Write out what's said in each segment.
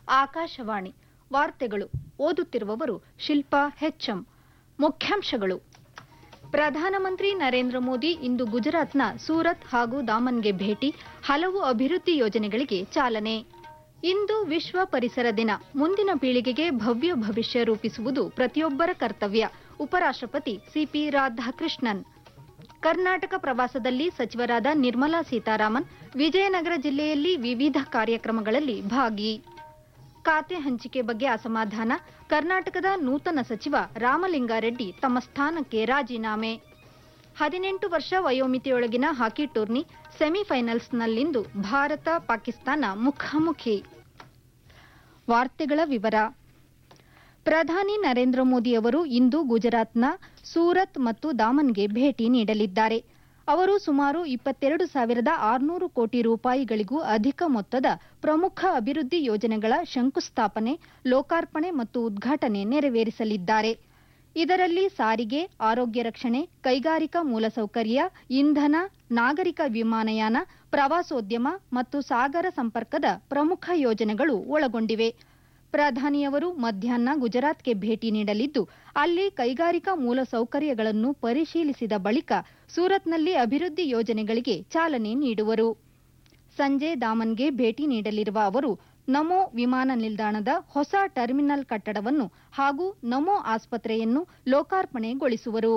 ಆಕಾಶವಾಣಿ ವಾರ್ತೆಗಳು ಓದುತ್ತಿರುವವರು ಶಿಲ್ಪಾ ಹೆಚ್ಎಂ. ಮುಖ್ಯಾಂಶಗಳು. ಪ್ರಧಾನಮಂತ್ರಿ ನರೇಂದ್ರ ಮೋದಿ ಇಂದು ಗುಜರಾತ್ನ ಸೂರತ್ ಹಾಗೂ ದಾಮನ್ಗೆ ಭೇಟಿ, ಹಲವು ಅಭಿವೃದ್ಧಿ ಯೋಜನೆಗಳಿಗೆ ಚಾಲನೆ. ಇಂದು ವಿಶ್ವ ಪರಿಸರ ದಿನ. ಮುಂದಿನ ಪೀಳಿಗೆಗೆ ಭವ್ಯ ಭವಿಷ್ಯ ರೂಪಿಸುವುದು ಪ್ರತಿಯೊಬ್ಬರ ಕರ್ತವ್ಯ. ಉಪರಾಷ್ಟ್ರಪತಿ ಸಿಪಿ ರಾಧಾಕೃಷ್ಣನ್. ಕರ್ನಾಟಕ ಪ್ರವಾಸದಲ್ಲಿ ಸಚಿವರಾದ ನಿರ್ಮಲಾ ಸೀತಾರಾಮನ್ ವಿಜಯನಗರ ಜಿಲ್ಲೆಯಲ್ಲಿ ವಿವಿಧ ಕಾರ್ಯಕ್ರಮಗಳಲ್ಲಿ ಭಾಗಿ. ಖಾತೆ ಹಂಚಿಕೆ ಬಗ್ಗೆ ಅಸಮಾಧಾನ, ಕರ್ನಾಟಕದ ನೂತನ ಸಚಿವ ರಾಮಲಿಂಗಾರೆಡ್ಡಿ ತಮ್ಮ ಸ್ಥಾನಕ್ಕೆ ರಾಜೀನಾಮೆ. 18 ವರ್ಷ ವಯೋಮಿತಿಯೊಳಗಿನ ಹಾಕಿ ಟೂರ್ನಿ ಸೆಮಿಫೈನಲ್ಸ್ನಲ್ಲಿಂದು ಭಾರತ ಪಾಕಿಸ್ತಾನ ಮುಖಾಮುಖಿ. ವಾರ್ತೆಗಳ ವಿವರ. ಪ್ರಧಾನಿ ನರೇಂದ್ರ ಮೋದಿ ಅವರು ಇಂದು ಗುಜರಾತ್ನ ಸೂರತ್ ಮತ್ತು ದಾಮನ್ಗೆ ಭೇಟಿ ನೀಡಲಿದ್ದಾರೆ. ಅವರು ಸುಮಾರು 22,600 ಕೋಟಿ ರೂಪಾಯಿಗಳಿಗೂ ಅಧಿಕ ಮೊತ್ತದ ಪ್ರಮುಖ ಅಭಿವೃದ್ಧಿ ಯೋಜನೆಗಳ ಶಂಕುಸ್ಥಾಪನೆ, ಲೋಕಾರ್ಪಣೆ ಮತ್ತು ಉದ್ಘಾಟನೆ ನೆರವೇರಿಸಲಿದ್ದಾರೆ. ಇದರಲ್ಲಿ ಸಾರಿಗೆ, ಆರೋಗ್ಯ ರಕ್ಷಣೆ, ಕೈಗಾರಿಕಾ ಮೂಲಸೌಕರ್ಯ, ಇಂಧನ, ನಾಗರಿಕ ವಿಮಾನಯಾನ, ಪ್ರವಾಸೋದ್ಯಮ ಮತ್ತು ಸಾಗರ ಸಂಪರ್ಕದ ಪ್ರಮುಖ ಯೋಜನೆಗಳು ಒಳಗೊಂಡಿವೆ. ಪ್ರಧಾನಿಯವರು ಮಧ್ಯಾಹ್ನ ಗುಜರಾತ್ಗೆ ಭೇಟಿ ನೀಡಲಿದ್ದು, ಅಲ್ಲಿ ಕೈಗಾರಿಕಾ ಮೂಲಸೌಕರ್ಯಗಳನ್ನು ಪರಿಶೀಲಿಸಿದ ಬಳಿಕ ಸೂರತ್ನಲ್ಲಿ ಅಭಿವೃದ್ಧಿ ಯೋಜನೆಗಳಿಗೆ ಚಾಲನೆ ನೀಡುವರು. ಸಂಜೆ ದಾಮನ್ಗೆ ಭೇಟಿ ನೀಡಲಿರುವ ಅವರು ನಮೋ ವಿಮಾನ ನಿಲ್ದಾಣದ ಹೊಸ ಟರ್ಮಿನಲ್ ಕಟ್ಟಡವನ್ನು ಹಾಗೂ ನಮೋ ಆಸ್ಪತ್ರೆಯನ್ನು ಲೋಕಾರ್ಪಣೆಗೊಳಿಸುವರು.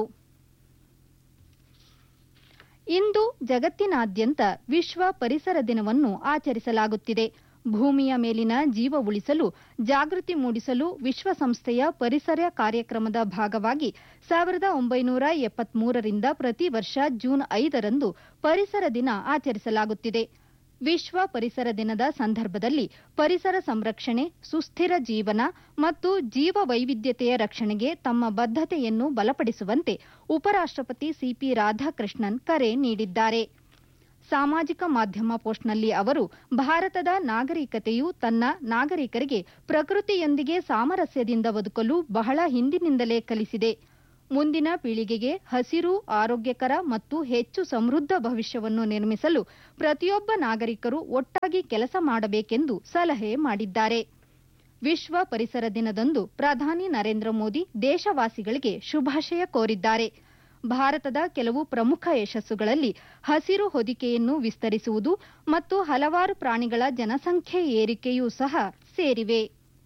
ಇಂದು ಜಗತ್ತಿನಾದ್ಯಂತ ವಿಶ್ವ ಪರಿಸರ ದಿನವನ್ನು ಆಚರಿಸಲಾಗುತ್ತಿದೆ. ಭೂಮಿಯ ಮೇಲಿನ ಜೀವ ಉಳಿಸಲು ಜಾಗೃತಿ ಮೂಡಿಸಲು ವಿಶ್ವಸಂಸ್ಥೆಯ ಪರಿಸರ ಕಾರ್ಯಕ್ರಮದ ಭಾಗವಾಗಿ 1973ರಿಂದ ಪ್ರತಿ ವರ್ಷ ಜೂನ್ 5ರಂದು ಪರಿಸರ ದಿನ ಆಚರಿಸಲಾಗುತ್ತಿದೆ. ವಿಶ್ವ ಪರಿಸರ ದಿನದ ಸಂದರ್ಭದಲ್ಲಿ ಪರಿಸರ ಸಂರಕ್ಷಣೆ, ಸುಸ್ಥಿರ ಜೀವನ ಮತ್ತು ಜೀವ ವೈವಿಧ್ಯತೆಯ ರಕ್ಷಣೆಗೆ ತಮ್ಮ ಬದ್ಧತೆಯನ್ನು ಬಲಪಡಿಸುವಂತೆ ಉಪರಾಷ್ಟ್ರಪತಿ ಸಿಪಿ ರಾಧಾಕೃಷ್ಣನ್ ಕರೆ ನೀಡಿದ್ದಾರೆ. ಸಾಮಾಜಿಕ ಮಾಧ್ಯಮ ಪೋಸ್ಟ್ನಲ್ಲಿ ಅವರು, ಭಾರತದ ನಾಗರಿಕತೆಯು ತನ್ನ ನಾಗರಿಕರಿಗೆ ಪ್ರಕೃತಿಯೊಂದಿಗೆ ಸಾಮರಸ್ಯದಿಂದ ಬದುಕಲು ಬಹಳ ಹಿಂದಿನಿಂದಲೇ ಕಲಿಸಿದೆ. ಮುಂದಿನ ಪೀಳಿಗೆಗೆ ಹಸಿರು, ಆರೋಗ್ಯಕರ ಮತ್ತು ಹೆಚ್ಚು ಸಮೃದ್ಧ ಭವಿಷ್ಯವನ್ನು ನಿರ್ಮಿಸಲು ಪ್ರತಿಯೊಬ್ಬ ನಾಗರಿಕರು ಒಟ್ಟಾಗಿ ಕೆಲಸ ಮಾಡಬೇಕೆಂದು ಸಲಹೆ ಮಾಡಿದ್ದಾರೆ. ವಿಶ್ವ ಪರಿಸರ ದಿನದಂದು ಪ್ರಧಾನಿ ನರೇಂದ್ರ ಮೋದಿ ದೇಶವಾಸಿಗಳಿಗೆ ಶುಭಾಶಯ ಕೋರಿದ್ದಾರೆ. ಭಾರತದ ಕೆಲವು ಪ್ರಮುಖ ಯಶಸ್ಸುಗಳಲ್ಲಿ ಹಸಿರು ಹೊದಿಕೆಯನ್ನು ವಿಸ್ತರಿಸುವುದು ಮತ್ತು ಹಲವಾರು ಪ್ರಾಣಿಗಳ ಜನಸಂಖ್ಯೆ ಏರಿಕೆಯೂ ಸಹ ಸೇರಿವೆ.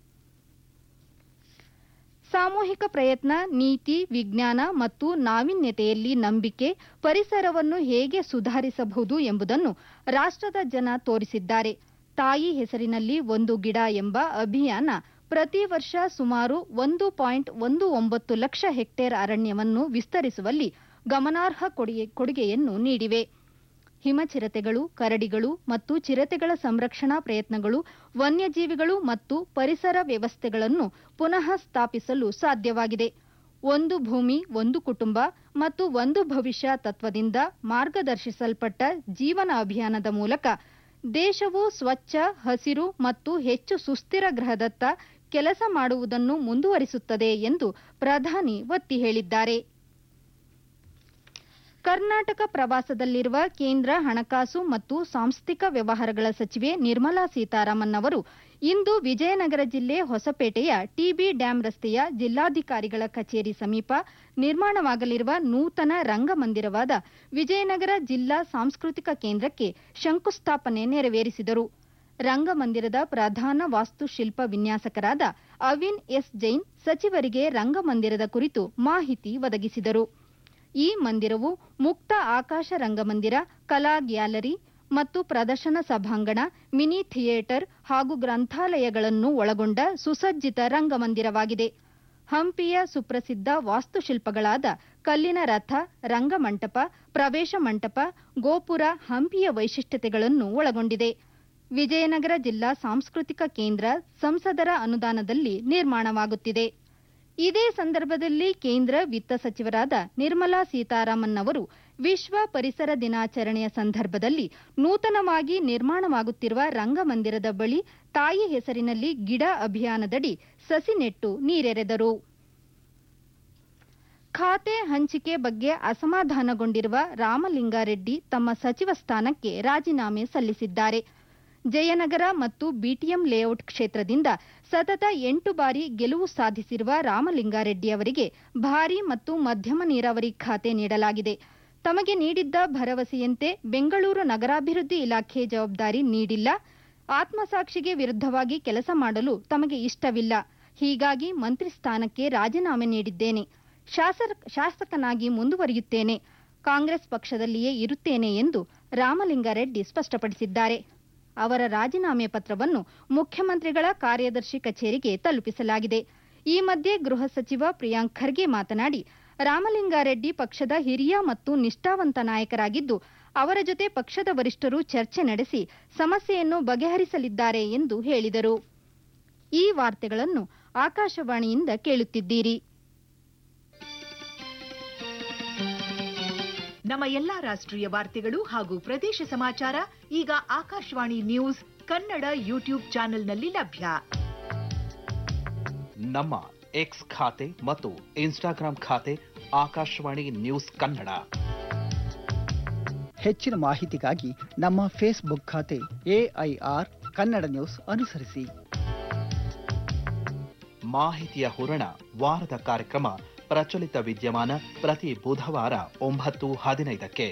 ಸಾಮೂಹಿಕ ಪ್ರಯತ್ನ, ನೀತಿ, ವಿಜ್ಞಾನ ಮತ್ತು ನಾವೀನ್ಯತೆಯಲ್ಲಿ ನಂಬಿಕೆ ಪರಿಸರವನ್ನು ಹೇಗೆ ಸುಧಾರಿಸಬಹುದು ಎಂಬುದನ್ನು ರಾಷ್ಟ್ರದ ಜನ ತೋರಿಸಿದ್ದಾರೆ. ತಾಯಿ ಹೆಸರಿನಲ್ಲಿ ಒಂದು ಗಿಡ ಎಂಬ ಅಭಿಯಾನ ಪ್ರತಿ ವರ್ಷ ಸುಮಾರು 1.19 ಲಕ್ಷ ಹೆಕ್ಟೇರ್ ಅರಣ್ಯವನ್ನು ವಿಸ್ತರಿಸುವಲ್ಲಿ ಗಮನಾರ್ಹ ಕೊಡುಗೆಯನ್ನು ನೀಡಿವೆ. ಹಿಮಚಿರತೆಗಳು, ಕರಡಿಗಳು ಮತ್ತು ಚಿರತೆಗಳ ಸಂರಕ್ಷಣಾ ಪ್ರಯತ್ನಗಳು ವನ್ಯಜೀವಿಗಳು ಮತ್ತು ಪರಿಸರ ವ್ಯವಸ್ಥೆಗಳನ್ನು ಪುನಃ ಸ್ಥಾಪಿಸಲು ಸಾಧ್ಯವಾಗಿದೆ. ಒಂದು ಭೂಮಿ, ಒಂದು ಕುಟುಂಬ ಮತ್ತು ಒಂದು ಭವಿಷ್ಯ ತತ್ವದಿಂದ ಮಾರ್ಗದರ್ಶಿಸಲ್ಪಟ್ಟ ಜೀವನ ಅಭಿಯಾನದ ಮೂಲಕ ದೇಶವು ಸ್ವಚ್ಛ, ಹಸಿರು ಮತ್ತು ಹೆಚ್ಚು ಸುಸ್ಥಿರ ಗ್ರಹದತ್ತ ಕೆಲಸ ಮಾಡುವುದನ್ನು ಮುಂದುವರಿಸುತ್ತದೆ ಎಂದು ಪ್ರಧಾನಿ ಒತ್ತಿ ಹೇಳಿದ್ದಾರೆ. ಕರ್ನಾಟಕ ಪ್ರವಾಸದಲ್ಲಿರುವ ಕೇಂದ್ರ ಹಣಕಾಸು ಮತ್ತು ಸಾಂಸ್ಥಿಕ ವ್ಯವಹಾರಗಳ ಸಚಿವೆ ನಿರ್ಮಲಾ ಸೀತಾರಾಮನ್ ಅವರು ಇಂದು ವಿಜಯನಗರ ಜಿಲ್ಲೆ ಹೊಸಪೇಟೆಯ ಟಿಬಿ ಡ್ಯಾಂ ರಸ್ತೆಯ ಜಿಲ್ಲಾಧಿಕಾರಿಗಳ ಕಚೇರಿ ಸಮೀಪ ನಿರ್ಮಾಣವಾಗಲಿರುವ ನೂತನ ರಂಗಮಂದಿರವಾದ ವಿಜಯನಗರ ಜಿಲ್ಲಾ ಸಾಂಸ್ಕೃತಿಕ ಕೇಂದ್ರಕ್ಕೆ ಶಂಕುಸ್ಥಾಪನೆ ನೆರವೇರಿಸಿದರು. ರಂಗಮಂದಿರದ ಪ್ರಧಾನ ವಾಸ್ತುಶಿಲ್ಪ ವಿನ್ಯಾಸಕರಾದ ಅವಿನ್ ಎಸ್ ಜೈನ್ ಸಚಿವರಿಗೆ ರಂಗಮಂದಿರದ ಕುರಿತು ಮಾಹಿತಿ ಒದಗಿಸಿದರು. ಈ ಮಂದಿರವು ಮುಕ್ತ ಆಕಾಶ ರಂಗಮಂದಿರ, ಕಲಾ ಗ್ಯಾಲರಿ ಮತ್ತು ಪ್ರದರ್ಶನ ಸಭಾಂಗಣ, ಮಿನಿ ಥಿಯೇಟರ್ ಹಾಗೂ ಗ್ರಂಥಾಲಯಗಳನ್ನು ಒಳಗೊಂಡ ಸುಸಜ್ಜಿತ ರಂಗಮಂದಿರವಾಗಿದೆ. ಹಂಪಿಯ ಸುಪ್ರಸಿದ್ಧ ವಾಸ್ತುಶಿಲ್ಪಗಳಾದ ಕಲ್ಲಿನ ರಥ, ರಂಗಮಂಟಪ, ಪ್ರವೇಶ ಮಂಟಪ, ಗೋಪುರ ಹಂಪಿಯ ವೈಶಿಷ್ಟ್ಯತೆಗಳನ್ನು ಒಳಗೊಂಡಿದೆ. ವಿಜಯನಗರ ಜಿಲ್ಲಾ ಸಾಂಸ್ಕೃತಿಕ ಕೇಂದ್ರ ಸಂಸದರ ಅನುದಾನದಲ್ಲಿ ನಿರ್ಮಾಣವಾಗುತ್ತಿದೆ. ಇದೇ ಸಂದರ್ಭದಲ್ಲಿ ಕೇಂದ್ರ ವಿತ್ತ ಸಚಿವರಾದ ನಿರ್ಮಲಾ ಸೀತಾರಾಮನ್ ಅವರು ವಿಶ್ವ ಪರಿಸರ ದಿನಾಚರಣೆಯ ಸಂದರ್ಭದಲ್ಲಿ ನೂತನವಾಗಿ ನಿರ್ಮಾಣವಾಗುತ್ತಿರುವ ರಂಗಮಂದಿರದ ಬಳಿ ತಾಯಿ ಹೆಸರಿನಲ್ಲಿ ಗಿಡ ಅಭಿಯಾನದಡಿ ಸಸಿ ನೆಟ್ಟು ನೀರೆರೆದರು. ಖಾತೆ ಹಂಚಿಕೆ ಬಗ್ಗೆ ಅಸಮಾಧಾನಗೊಂಡಿರುವ ರಾಮಲಿಂಗಾರೆಡ್ಡಿ ತಮ್ಮ ಸಚಿವ ಸ್ಥಾನಕ್ಕೆ ರಾಜೀನಾಮೆ ಸಲ್ಲಿಸಿದ್ದಾರೆ. ಜಯನಗರ ಮತ್ತು ಬಿಟಿಎಂ ಲೇಔಟ್ ಕ್ಷೇತ್ರದಿಂದ ಸತತ 8 ಬಾರಿ ಗೆಲುವು ಸಾಧಿಸಿರುವ ರಾಮಲಿಂಗಾರೆಡ್ಡಿ ಅವರಿಗೆ ಭಾರೀ ಮತ್ತು ಮಧ್ಯಮ ನೀರಾವರಿ ಖಾತೆ ನೀಡಲಾಗಿದೆ. ತಮಗೆ ನೀಡಿದ್ದ ಭರವಸೆಯಂತೆ ಬೆಂಗಳೂರು ನಗರಾಭಿವೃದ್ಧಿ ಇಲಾಖೆ ಜವಾಬ್ದಾರಿ ನೀಡಿಲ್ಲ. ಆತ್ಮಸಾಕ್ಷಿಗೆ ವಿರುದ್ಧವಾಗಿ ಕೆಲಸ ಮಾಡಲು ತಮಗೆ ಇಷ್ಟವಿಲ್ಲ. ಹೀಗಾಗಿ ಮಂತ್ರಿ ಸ್ಥಾನಕ್ಕೆ ರಾಜೀನಾಮೆ ನೀಡಿದ್ದೇನೆ. ಶಾಸಕನಾಗಿ ಮುಂದುವರಿಯುತ್ತೇನೆ. ಕಾಂಗ್ರೆಸ್ ಪಕ್ಷದಲ್ಲಿಯೇ ಇರುತ್ತೇನೆ ಎಂದು ರಾಮಲಿಂಗಾರೆಡ್ಡಿ ಸ್ಪಷ್ಟಪಡಿಸಿದ್ದಾರೆ. ಅವರ ರಾಜೀನಾಮೆ ಪತ್ರವನ್ನು ಮುಖ್ಯಮಂತ್ರಿಗಳ ಕಾರ್ಯದರ್ಶಿ ಕಚೇರಿಗೆ ತಲುಪಿಸಲಾಗಿದೆ. ಈ ಮಧ್ಯೆ ಗೃಹ ಸಚಿವ ಪ್ರಿಯಾಂಕ್ ಖರ್ಗೆ ಮಾತನಾಡಿ, ರಾಮಲಿಂಗಾರೆಡ್ಡಿ ಪಕ್ಷದ ಹಿರಿಯ ಮತ್ತು ನಿಷ್ಠಾವಂತ ನಾಯಕರಾಗಿದ್ದು, ಅವರ ಜೊತೆ ಪಕ್ಷದ ವರಿಷ್ಠರು ಚರ್ಚೆ ನಡೆಸಿ ಸಮಸ್ಯೆಯನ್ನು ಬಗೆಹರಿಸಲಿದ್ದಾರೆ ಎಂದು ಹೇಳಿದರು. ಈ ವಾರ್ತೆಗಳನ್ನು ಆಕಾಶವಾಣಿಯಿಂದ ಕೇಳುತ್ತಿದ್ದೀರಿ. ನಮ್ಮ ಎಲ್ಲಾ ರಾಷ್ಟ್ರೀಯ ವಾರ್ತೆಗಳು ಹಾಗೂ ಪ್ರದೇಶ ಸಮಾಚಾರ ಈಗ ಆಕಾಶವಾಣಿ ನ್ಯೂಸ್ ಕನ್ನಡ ಯೂಟ್ಯೂಬ್ ಚಾನೆಲ್ನಲ್ಲಿ ಲಭ್ಯ. ನಮ್ಮ ಎಕ್ಸ್ ಖಾತೆ ಮತ್ತು ಇನ್ಸ್ಟಾಗ್ರಾಂ ಖಾತೆ ಆಕಾಶವಾಣಿ ನ್ಯೂಸ್ ಕನ್ನಡ. ಹೆಚ್ಚಿನ ಮಾಹಿತಿಗಾಗಿ ನಮ್ಮ ಫೇಸ್ಬುಕ್ ಖಾತೆ AIR ಕನ್ನಡ ನ್ಯೂಸ್ ಅನುಸರಿಸಿ. ಮಾಹಿತಿಯ ಹೂರಣ ವಾರದ ಕಾರ್ಯಕ್ರಮ ಪ್ರಚಲಿತ ವಿದ್ಯಮಾನ ಪ್ರತಿ ಬುಧವಾರ 9:15ಕ್ಕೆ.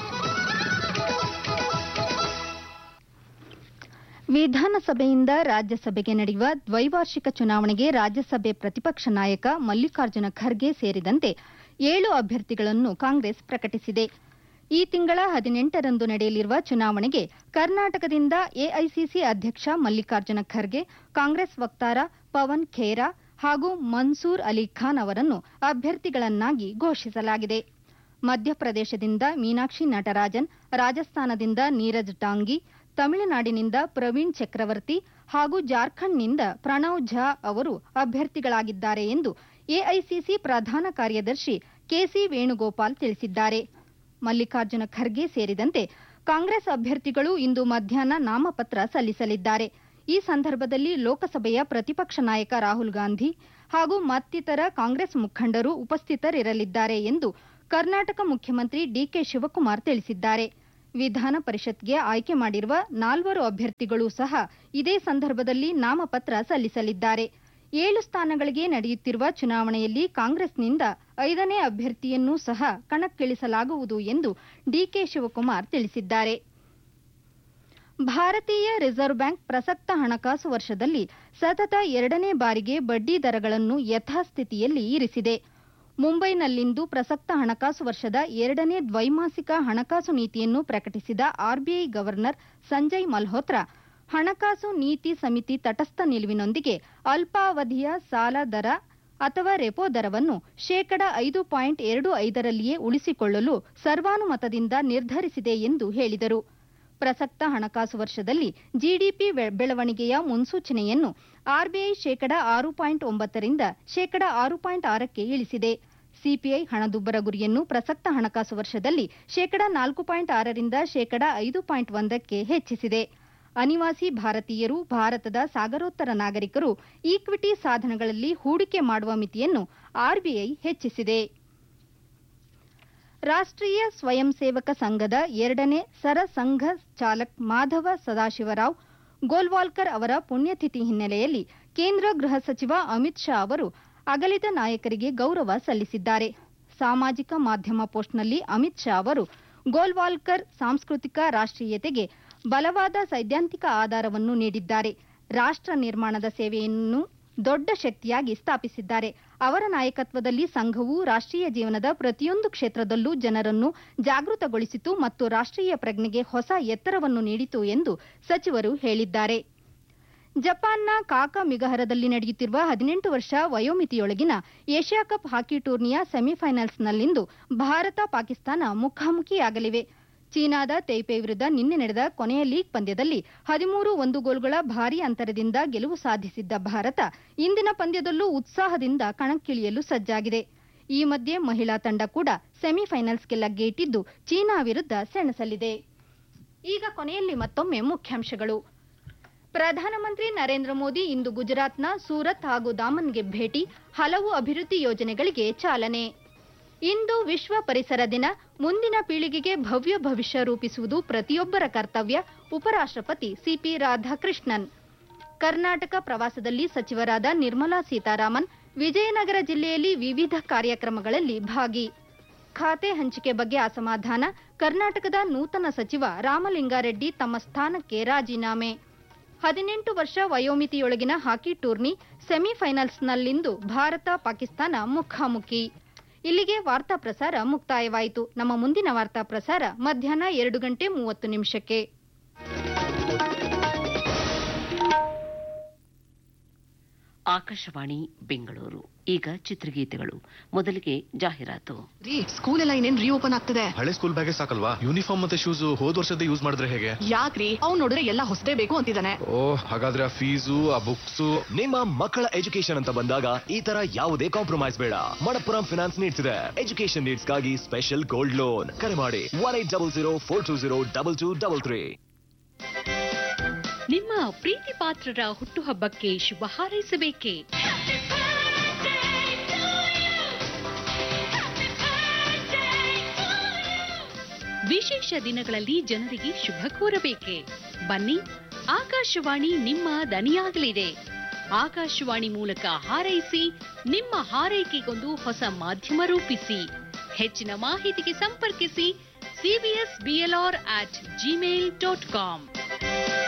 ವಿಧಾನಸಭೆಯಿಂದ ರಾಜ್ಯಸಭೆಗೆ ನಡೆಯುವ ದ್ವೈವಾರ್ಷಿಕ ಚುನಾವಣೆಗೆ ರಾಜ್ಯಸಭೆ ಪ್ರತಿಪಕ್ಷ ನಾಯಕ ಮಲ್ಲಿಕಾರ್ಜುನ ಖರ್ಗೆ ಸೇರಿದಂತೆ 7 ಅಭ್ಯರ್ಥಿಗಳನ್ನು ಕಾಂಗ್ರೆಸ್ ಪ್ರಕಟಿಸಿದೆ. ಈ ತಿಂಗಳ 18ರಂದು ನಡೆಯಲಿರುವ ಚುನಾವಣೆಗೆ ಕರ್ನಾಟಕದಿಂದ ಎಐಸಿಸಿ ಅಧ್ಯಕ್ಷ ಮಲ್ಲಿಕಾರ್ಜುನ ಖರ್ಗೆ, ಕಾಂಗ್ರೆಸ್ ವಕ್ತಾರ ಪವನ್ ಖೇರಾ ಹಾಗೂ ಮನ್ಸೂರ್ ಅಲಿ ಖಾನ್ ಅವರನ್ನು ಅಭ್ಯರ್ಥಿಗಳನ್ನಾಗಿ ಘೋಷಿಸಲಾಗಿದೆ. ಮಧ್ಯಪ್ರದೇಶದಿಂದ ಮೀನಾಕ್ಷಿ ನಟರಾಜನ್, ರಾಜಸ್ಥಾನದಿಂದ ನೀರಜ್ ಟಾಂಗಿ, ತಮಿಳುನಾಡಿನಿಂದ ಪ್ರವೀಣ್ ಚಕ್ರವರ್ತಿ ಹಾಗೂ ಜಾರ್ಖಂಡ್ನಿಂದ ಪ್ರಣವ್ ಝಾ ಅವರು ಅಭ್ಯರ್ಥಿಗಳಾಗಿದ್ದಾರೆ ಎಂದು ಎಐಸಿಸಿ ಪ್ರಧಾನ ಕಾರ್ಯದರ್ಶಿ ಕೆಸಿ ವೇಣುಗೋಪಾಲ್ ತಿಳಿಸಿದ್ದಾರೆ. ಮಲ್ಲಿಕಾರ್ಜುನ ಖರ್ಗೆ ಸೇರಿದಂತೆ ಕಾಂಗ್ರೆಸ್ ಅಭ್ಯರ್ಥಿಗಳು ಇಂದು ಮಧ್ಯಾಹ್ನ ನಾಮಪತ್ರ ಸಲ್ಲಿಸಲಿದ್ದಾರೆ. ಈ ಸಂದರ್ಭದಲ್ಲಿ ಲೋಕಸಭೆಯ ಪ್ರತಿಪಕ್ಷ ನಾಯಕ ರಾಹುಲ್ ಗಾಂಧಿ ಹಾಗೂ ಮತ್ತಿತರ ಕಾಂಗ್ರೆಸ್ ಮುಖಂಡರು ಉಪಸ್ಥಿತರಿರಲಿದ್ದಾರೆ ಎಂದು ಕರ್ನಾಟಕ ಮುಖ್ಯಮಂತ್ರಿ ಡಿಕೆ ಶಿವಕುಮಾರ್ ತಿಳಿಸಿದ್ದಾರೆ. ವಿಧಾನ ಪರಿಷತ್ಗೆ ಆಯ್ಕೆ ಮಾಡಿರುವ 4 ಅಭ್ಯರ್ಥಿಗಳು ಸಹ ಇದೇ ಸಂದರ್ಭದಲ್ಲಿ ನಾಮಪತ್ರ ಸಲ್ಲಿಸಲಿದ್ದಾರೆ. 7 ಸ್ಥಾನಗಳಿಗೆ ನಡೆಯುತ್ತಿರುವ ಚುನಾವಣೆಯಲ್ಲಿ ಕಾಂಗ್ರೆಸ್ನಿಂದ 5ನೇ ಅಭ್ಯರ್ಥಿಯನ್ನೂ ಸಹ ಕಣಕ್ಕಿಳಿಸಲಾಗುವುದು ಎಂದು ಡಿಕೆ ಶಿವಕುಮಾರ್ ತಿಳಿಸಿದ್ದಾರೆ. ಭಾರತೀಯ ರಿಸರ್ವ್ ಬ್ಯಾಂಕ್ ಪ್ರಸಕ್ತ ಹಣಕಾಸು ವರ್ಷದಲ್ಲಿ ಸತತ 2ನೇ ಬಾರಿಗೆ ಬಡ್ಡಿ ದರಗಳನ್ನು ಯಥಾಸ್ಥಿತಿಯಲ್ಲಿ ಇರಿಸಿದೆ. ಮುಂಬೈನಲ್ಲಿಂದು ಪ್ರಸಕ್ತ ಹಣಕಾಸು ವರ್ಷದ 2ನೇ ದ್ವೈಮಾಸಿಕ ಹಣಕಾಸು ನೀತಿಯನ್ನು ಪ್ರಕಟಿಸಿದ ಆರ್ಬಿಐ ಗವರ್ನರ್ ಸಂಜಯ್ ಮಲ್ಹೋತ್ರಾ, ಹಣಕಾಸು ನೀತಿ ಸಮಿತಿ ತಟಸ್ಥ ನಿಲುವಿನೊಂದಿಗೆ ಅಲ್ಪಾವಧಿಯ ಸಾಲ ದರ ಅಥವಾ ರೆಪೋ ದರವನ್ನು 5.25%ರಲ್ಲಿಯೇ ಉಳಿಸಿಕೊಳ್ಳಲು ಸರ್ವಾನುಮತದಿಂದ ನಿರ್ಧರಿಸಿದೆ ಎಂದು ಹೇಳಿದರು. ಪ್ರಸಕ್ತ ಹಣಕಾಸು ವರ್ಷದಲ್ಲಿ ಜಿಡಿಪಿ ಬೆಳವಣಿಗೆಯ ಮುನ್ಸೂಚನೆಯನ್ನು ಆರ್ಬಿಐ 6.9ರಿಂದ 6.6ಕ್ಕೆ ಇಳಿಸಿದೆ. ಸಿಪಿಐ ಹಣದುಬ್ಬರ ಗುರಿಯನ್ನು ಪ್ರಸಕ್ತ ಹಣಕಾಸು ವರ್ಷದಲ್ಲಿ 4.6ರಿಂದ 5.1ಕ್ಕೆ ಹೆಚ್ಚಿಸಿದೆ. ಅನಿವಾಸಿ ಭಾರತೀಯರು, ಭಾರತದ ಸಾಗರೋತ್ತರ ನಾಗರಿಕರು ಈಕ್ವಿಟಿ ಸಾಧನಗಳಲ್ಲಿ ಹೂಡಿಕೆ ಮಾಡುವ ಮಿತಿಯನ್ನು ಆರ್ಬಿಐ ಹೆಚ್ಚಿಸಿದೆ. ರಾಷ್ಟ್ರೀಯ ಸ್ವಯಂ ಸೇವಕ ಸಂಘದ 2ನೇ ಸರ ಸಂಘ ಚಾಲಕ್ ಮಾಧವ ಸದಾಶಿವರಾವ್ ಗೋಲ್ವಾಲ್ಕರ್ ಅವರ ಪುಣ್ಯತಿಥಿ ಹಿನ್ನೆಲೆಯಲ್ಲಿ ಕೇಂದ್ರ ಗೃಹ ಸಚಿವ ಅಮಿತ್ ಶಾ ಅವರು ಅಗಲಿದ ನಾಯಕರಿಗೆ ಗೌರವ ಸಲ್ಲಿಸಿದ್ದಾರೆ. ಸಾಮಾಜಿಕ ಮಾಧ್ಯಮ ಪೋಸ್ಟ್ನಲ್ಲಿ ಅಮಿತ್ ಶಾ ಅವರು ಗೋಲ್ವಾಲ್ಕರ್ ಸಾಂಸ್ಕೃತಿಕ ರಾಷ್ಟ್ರೀಯತೆಗೆ ಬಲವಾದ ಸೈದ್ಧಾಂತಿಕ ಆಧಾರವನ್ನು ನೀಡಿದ್ದಾರೆ. ರಾಷ್ಟ್ರ ನಿರ್ಮಾಣದ ಸೇವೆಯನ್ನು ದೊಡ್ಡ ಶಕ್ತಿಯಾಗಿ ಸ್ಥಾಪಿಸಿದ್ದಾರೆ. ಅವರ ನಾಯಕತ್ವದಲ್ಲಿ ಸಂಘವು ರಾಷ್ಟ್ರೀಯ ಜೀವನದ ಪ್ರತಿಯೊಂದು ಕ್ಷೇತ್ರದಲ್ಲೂ ಜನರನ್ನು ಜಾಗೃತಗೊಳಿಸಿತು ಮತ್ತು ರಾಷ್ಟ್ರೀಯ ಪ್ರಜ್ಞೆಗೆ ಹೊಸ ಎತ್ತರವನ್ನು ನೀಡಿತು ಎಂದು ಸಚಿವರು ಹೇಳಿದ್ದಾರೆ. ಜಪಾನ್ನ ಕಾಕಮಿಗಹರದಲ್ಲಿ ನಡೆಯುತ್ತಿರುವ 18 ವರ್ಷ ವಯೋಮಿತಿಯೊಳಗಿನ ಏಷ್ಯಾ ಕಪ್ ಹಾಕಿ ಟೂರ್ನಿಯ ಸೆಮಿಫೈನಲ್ಸ್ನಲ್ಲಿಂದು ಭಾರತ ಪಾಕಿಸ್ತಾನ ಮುಖಾಮುಖಿಯಾಗಲಿವೆ. ಚೀನಾದ ತೈಪೆ ವಿರುದ್ಧ ನಿನ್ನೆ ನಡೆದ ಕೊನೆಯ ಲೀಗ್ ಪಂದ್ಯದಲ್ಲಿ 13 ಗೋಲುಗಳ ಭಾರೀ ಅಂತರದಿಂದ ಗೆಲುವು ಸಾಧಿಸಿದ್ದ ಭಾರತ ಇಂದಿನ ಪಂದ್ಯದಲ್ಲೂ ಉತ್ಸಾಹದಿಂದ ಕಣಕ್ಕಿಳಿಯಲು ಸಜ್ಜಾಗಿದೆ. ಈ ಮಧ್ಯೆ ಮಹಿಳಾ ತಂಡ ಕೂಡ ಸೆಮಿಫೈನಲ್ಸ್ಗೆ ಲಗ್ಗೆಯಿಟ್ಟಿದ್ದು ಚೀನಾ ವಿರುದ್ಧ ಸೆಣಸಲಿದೆ. ಈಗ ಕೊನೆಯಲ್ಲಿ ಮತ್ತೊಮ್ಮೆ ಮುಖ್ಯಾಂಶಗಳು. ಪ್ರಧಾನಮಂತ್ರಿ ನರೇಂದ್ರ ಮೋದಿ ಇಂದು ಗುಜರಾತ್ನ ಸೂರತ್ ಹಾಗೂ ದಾಮನ್ಗೆ ಭೇಟಿ, ಹಲವು ಅಭಿವೃದ್ಧಿ ಯೋಜನೆಗಳಿಗೆ ಚಾಲನೆ. ಇಂದು ವಿಶ್ವ ಪರಿಸರ ದಿನ. ಮುಂದಿನ ಪೀಳಿಗೆಗೆ ಭವ್ಯ ಭವಿಷ್ಯ ರೂಪಿಸುವುದು ಪ್ರತಿಯೊಬ್ಬರ ಕರ್ತವ್ಯ. ಉಪರಾಷ್ಟ್ರಪತಿ ಸಿಪಿ ರಾಧಾಕೃಷ್ಣನ್. ಕರ್ನಾಟಕ ಪ್ರವಾಸದಲ್ಲಿ ಸಚಿವರಾದ ನಿರ್ಮಲಾ ಸೀತಾರಾಮನ್ ವಿಜಯನಗರ ಜಿಲ್ಲೆಯಲ್ಲಿ ವಿವಿಧ ಕಾರ್ಯಕ್ರಮಗಳಲ್ಲಿ ಭಾಗಿ. ಖಾತೆ ಹಂಚಿಕೆ ಬಗ್ಗೆ ಅಸಮಾಧಾನ. ಕರ್ನಾಟಕದ ನೂತನ ಸಚಿವ ರಾಮಲಿಂಗಾರೆಡ್ಡಿ ತಮ್ಮ ಸ್ಥಾನಕ್ಕೆ ರಾಜೀನಾಮೆ. 18 ವರ್ಷ ವಯೋಮಿತಿಯೊಳಗಿನ ಹಾಕಿ ಟೂರ್ನಿ ಸೆಮಿಫೈನಲ್ಸ್ನಲ್ಲಿಂದು ಭಾರತ ಪಾಕಿಸ್ತಾನ ಮುಖಾಮುಖಿ. ಇಲ್ಲಿಗೆ ವಾರ್ತಾ ಪ್ರಸಾರ ಮುಕ್ತಾಯವಾಯಿತು. ನಮ್ಮ ಮುಂದಿನ ವಾರ್ತಾ ಪ್ರಸಾರ ಮಧ್ಯಾಹ್ನ 2:30 ಆಕಾಶವಾಣಿ ಬೆಂಗಳೂರು. ಈಗ ಚಿತ್ರಗೀತೆಗಳು. ಮೊದಲಿಗೆ ಜಾಹೀರಾತು. ಸ್ಕೂಲ್ ಎಲ್ಲ ಇನ್ನೇನ್ ರೀಓಪನ್ ಆಗ್ತದೆ. ಹಳೆ ಸ್ಕೂಲ್ ಬ್ಯಾಗೇ ಸಾಕಲ್ವಾ? ಯೂನಿಫಾರ್ಮ್ ಮತ್ತೆ ಶೂಸ್ ಹೋದ ವರ್ಷದ ಯೂಸ್ ಮಾಡಿದ್ರೆ ಹೇಗೆ? ಯಾಕ್ರಿ, ಅವ್ನು ನೋಡಿದ್ರೆ ಎಲ್ಲ ಹೊಸದೇ ಬೇಕು ಅಂತಿದ್ದಾನೆ. ಹಾಗಾದ್ರೆ ಆ ಫೀಸು, ಆ ಬುಕ್ಸ್. ನಿಮ್ಮ ಮಕ್ಕಳ ಎಜುಕೇಶನ್ ಅಂತ ಬಂದಾಗ ಈ ತರ ಯಾವುದೇ ಕಾಂಪ್ರಮೈಸ್ ಬೇಡ. ಮಣಪ್ಪುರಂ ಫಿನಾನ್ಸ್ ನೀಡ್ಸ್ ಇದೆ ಎಜುಕೇಶನ್ ನೀಡ್ಸ್ ಗಾಗಿ ಸ್ಪೆಷಲ್ ಗೋಲ್ಡ್ ಲೋನ್. ಕರೆ ಮಾಡಿ 180042022233. ನಿಮ್ಮ ಪ್ರೀತಿ ಪಾತ್ರರ ಹುಟ್ಟುಹಬ್ಬಕ್ಕೆ ಶುಭ ಹಾರೈಸಬೇಕೇ? ವಿಶೇಷ ದಿನಗಳಲ್ಲಿ ಜನರಿಗೆ ಶುಭ ಕೋರಬೇಕೆ? ಬನ್ನಿ, ಆಕಾಶವಾಣಿ ನಿಮ್ಮ ದನಿಯಾಗಲಿದೆ. ಆಕಾಶವಾಣಿ ಮೂಲಕ ಹಾರೈಸಿ, ನಿಮ್ಮ ಹಾರೈಕೆಗೊಂದು ಹೊಸ ಮಾಧ್ಯಮ ರೂಪಿಸಿ. ಹೆಚ್ಚಿನ ಮಾಹಿತಿಗೆ ಸಂಪರ್ಕಿಸಿ cbsblr@gmail.com.